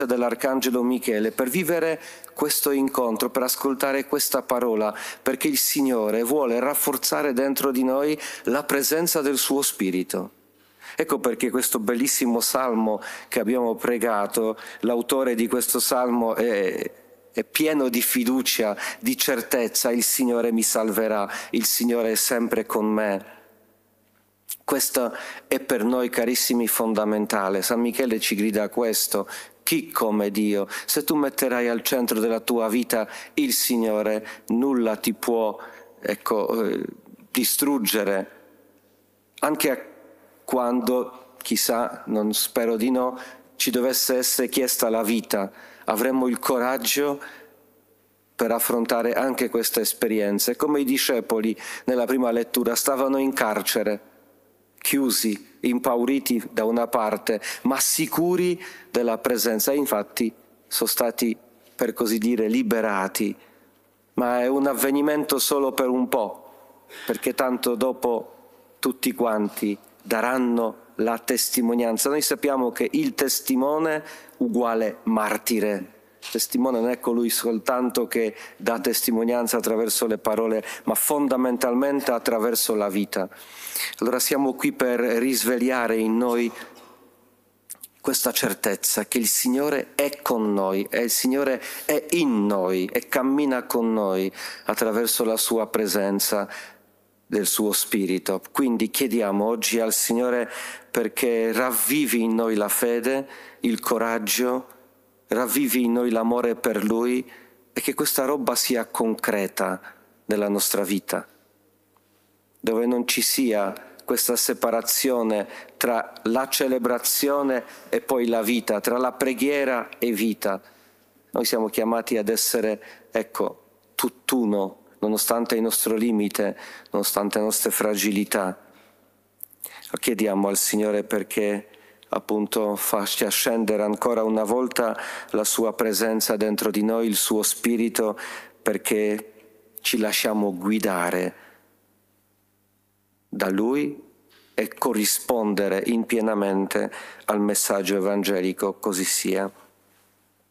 dell'Arcangelo Michele per vivere questo incontro, per ascoltare questa parola, perché il Signore vuole rafforzare dentro di noi la presenza del suo Spirito. Ecco perché questo bellissimo salmo che abbiamo pregato, l'autore di questo salmo è pieno di fiducia, di certezza: il Signore mi salverà, il Signore è sempre con me. Questo è per noi, carissimi, fondamentale. San Michele ci grida questo: chi come Dio? Se tu metterai al centro della tua vita il Signore, nulla ti può, distruggere. Anche quando, chissà, non spero di no, ci dovesse essere chiesta la vita, avremmo il coraggio per affrontare anche questa esperienza. Come i discepoli nella prima lettura stavano in carcere, chiusi, impauriti da una parte, ma sicuri della presenza. E infatti sono stati, per così dire, liberati. Ma è un avvenimento solo per un po', perché tanto dopo tutti quanti daranno la testimonianza. Noi sappiamo che il testimone uguale martire. Il testimone non è colui soltanto che dà testimonianza attraverso le parole, ma fondamentalmente attraverso la vita. Allora siamo qui per risvegliare in noi questa certezza che il Signore è con noi, e il Signore è in noi e cammina con noi attraverso la sua presenza del suo Spirito. Quindi chiediamo oggi al Signore perché ravvivi in noi la fede, il coraggio, ravvivi in noi l'amore per Lui, e che questa roba sia concreta nella nostra vita, dove non ci sia questa separazione tra la celebrazione e poi la vita, tra la preghiera e vita. Noi siamo chiamati ad essere, tutt'uno, nonostante il nostro limite, nonostante le nostre fragilità. Chiediamo al Signore perché appunto faccia scendere ancora una volta la sua presenza dentro di noi, il suo Spirito, perché ci lasciamo guidare da Lui e corrispondere in pienamente al messaggio evangelico. Così sia.